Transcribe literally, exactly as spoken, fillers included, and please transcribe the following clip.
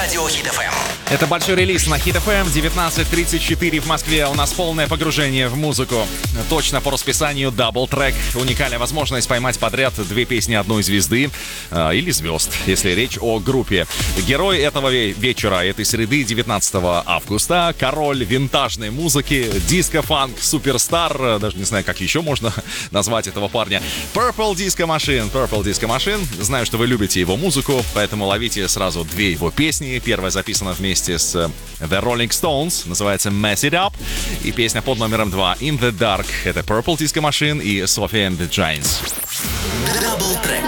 радио Хит эф эм. Это большой релиз на Хит эф эм. девятнадцать тридцать четыре в Москве. У нас полное погружение в музыку. Точно по расписанию дабл-трек. Уникальная возможность поймать подряд две песни одной звезды э, или звезд, если речь о группе. Герой этого вечера, этой среды, девятнадцатого августа. Король винтажной музыки, диско-фанк, суперстар. Даже не знаю, как еще можно назвать этого парня. Purple Disco Machine. Purple Disco Machine. Знаю, что вы любите его музыку, поэтому ловите сразу две его песни. Первая записана вместе с The Rolling Stones, называется Mess It Up. И песня под номером два In the Dark. Это Purple Disco Machine и Sophie and the Giants. Дабл-трек.